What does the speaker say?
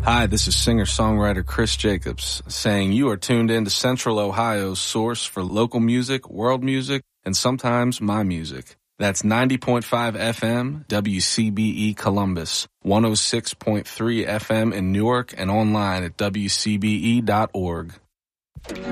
Hi, this is singer-songwriter Chris Jacobs saying you are tuned in to Central Ohio's source for local music, world music, and sometimes my music. That's 90.5 FM, WCBE Columbus, 106.3 FM in Newark, and online at WCBE.org.